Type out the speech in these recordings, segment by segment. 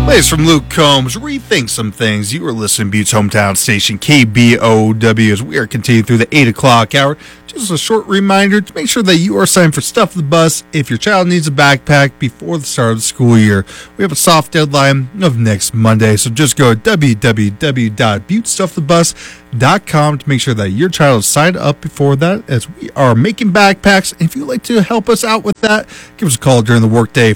Plays from Luke Combs, Rethink Some Things. You are listening to Butte's hometown station, KBOW, as we are continuing through the 8 o'clock hour. Just a short reminder to make sure that you are signed for Stuff the Bus if your child needs a backpack before the start of the school year. We have a soft deadline of next Monday, so just go to www.buttestuffthebus.com to make sure that your child is signed up before that, as we are making backpacks. If you'd like to help us out with that, give us a call during the workday,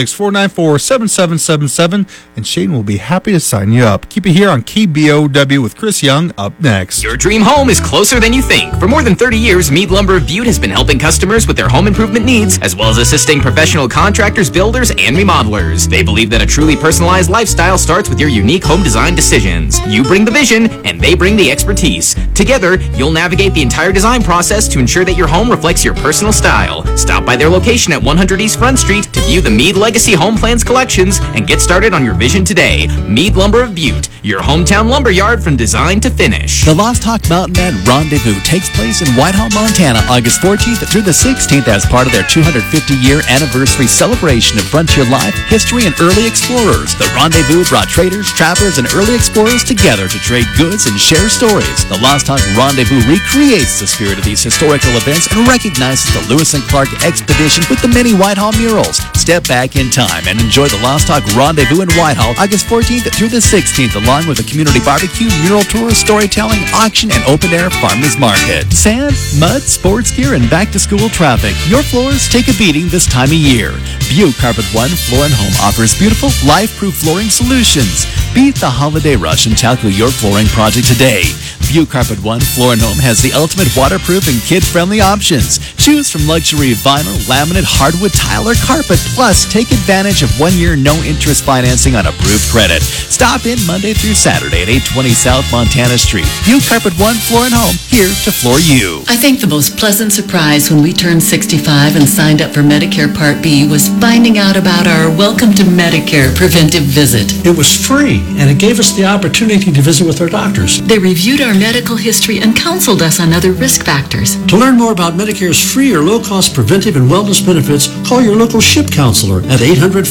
406-494-7777, and Shane will be happy to sign you up. Keep it here on KBOW with Chris Young up next. Your dream home is closer than you think. For more than 30 years, Mead Lumber of Butte has been helping customers with their home improvement needs, as well as assisting professional contractors, builders, and remodelers. They believe that a truly personalized lifestyle starts with your unique home design decisions. You bring the vision, and they bring the expertise. Together, you'll navigate the entire design process to ensure that your home reflects your personal style. Stop by their location at 100 East Front Street to view the Mead Legacy Home Plans collections and get started on your vision today. Mead Lumber of Butte, your hometown lumberyard from design to finish. The Lost Hawk Mountain Man Rendezvous takes place in Whitehall, Montana, August 14th through the 16th as part of their 250-year anniversary celebration of frontier life, history, and early explorers. The Rendezvous brought traders, travelers, and early explorers together to trade goods and share stories. The Lost Hawk Rendezvous recreates the spirit of these historical events and recognizes the Lewis and Clark expedition with the many Whitehall murals. Step back in time and enjoy the Lost Hawk Rendezvous in Whitehall, August 14th through the 16th, along with a community barbecue, mural tour, storytelling, auction, and open-air farmers market. Sand, mud, sports gear, and back-to-school traffic. Your floors take a beating this time of year. Butte Carpet One Floor and Home offers beautiful, life-proof flooring solutions. Beat the holiday rush and tackle your flooring project today. Butte Carpet One Floor and Home has the ultimate waterproof and kid-friendly options. Choose from luxury vinyl, laminate, hardwood, tile, or carpet. Plus, take advantage of 1-year no-interest financing on approved credit. Stop in Monday through Saturday at 820 South Montana Street. Butte Carpet One Floor and Home, here to floor you. I think the most pleasant surprise when we turned 65 and signed up for Medicare Part B was finding out about our Welcome to Medicare preventive visit. It was free, and it gave us the opportunity to visit with our doctors. They reviewed our medical history and counseled us on other risk factors. To learn more about Medicare's free or low-cost preventive and wellness benefits, call your local SHIP counselor at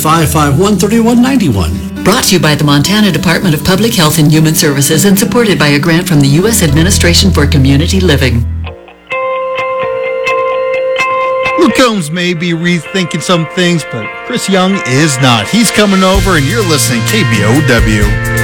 800-551-3191. Brought to you by the Montana Department of Public Health and Human Services and supported by a grant from the U.S. Administration for Community Living. Luke Combs may be rethinking some things, but Chris Young is not. He's coming over, and you're listening to KBOW.